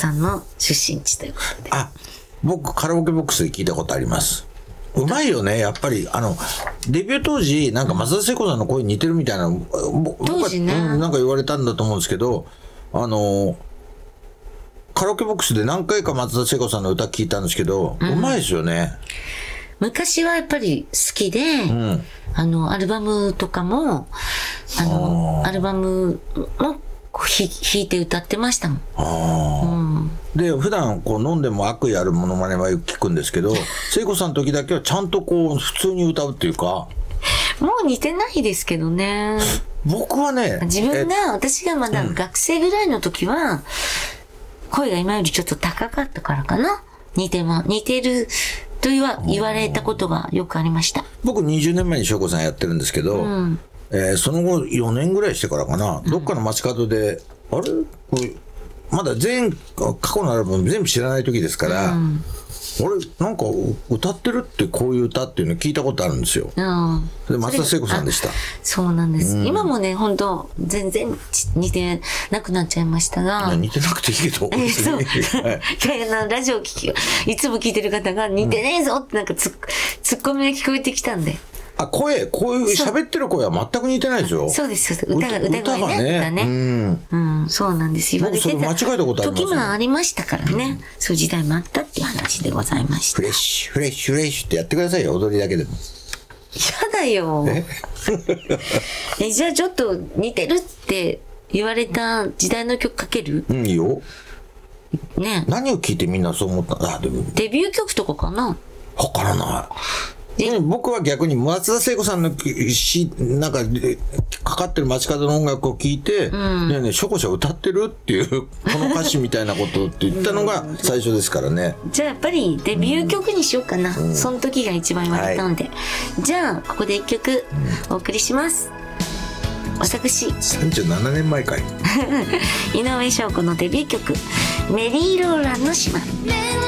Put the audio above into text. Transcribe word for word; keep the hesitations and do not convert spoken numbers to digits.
さんの出身地ということで。 あ、僕カラオケボックスで聞いたことあります。うまいよね、やっぱり。あのデビュー当時なんか松田聖子さんの声に似てるみたいな、 当時ね、 うん、なんか言われたんだと思うんですけど、あのカラオケボックスで何回か松田聖子さんの歌聞いたんですけど、うん、うまいですよね。 昔はやっぱり好きで、うん、あのアルバムとかもあのアルバムも弾いて歌ってましたもん。あ、 うん、で普段こう飲んでも悪意あるモノマネはよく聞くんですけど、聖子さんの時だけはちゃんとこう普通に歌うっていうか。 もう似てないですけどね。 僕はね、 自分が私がまだ学生ぐらいの時は、うん、声が今よりちょっと高かったからかな。似ても似てると言わ言われたことがよくありました。 僕にじゅうねんまえに翔子さんやってるんですけど、うん、えー、その後よねんぐらいしてからかな、うん、どっかの街角であれこれまだ全過去のアルバム全部知らない時ですから、うん、俺なんか歌ってるってこういう歌っていうの聞いたことあるんですよ。うん、で松田聖子さんでした。そうなんです、うん、今もね本当全然似てなくなっちゃいましたが。 似てなくていいけど、えー、そうはい、ラジオ聞きいつも聞いてる方が似てねえぞってなんかツッ、ツッコミが聞こえてきたんで、 あ、声、こういう喋ってる声は全く似てないですよ。 そうです、そうです。歌が、歌声ね。歌ね。うん。うん、そうなんです。 言われてた。間違えたことありますね。 時もありましたからね。そういう時代もあったっていう話でございました。 フレッシュ、フレッシュ、フレッシュってやってくださいよ、踊りだけでも。 やだよ。ええ、じゃあちょっと似てるって言われた時代の曲かける？ うん、いいよ。 ね。 何を聞いてみんなそう思ったんだ？ デビュー曲とかかな？ わからない。僕は逆に松田聖子さんのしなんかかかってる街角の音楽を聴いて、うん、ねえねえショコショ歌ってるっていうこの歌詞みたいなことって言ったのが最初ですからね。 じゃあやっぱりデビュー曲にしようかな、うん、その時が一番言われたので、はい、じゃあここで一曲お送りします、うん、私さんじゅうななねんまえかい井上翔子のデビュー曲メリーローランの島。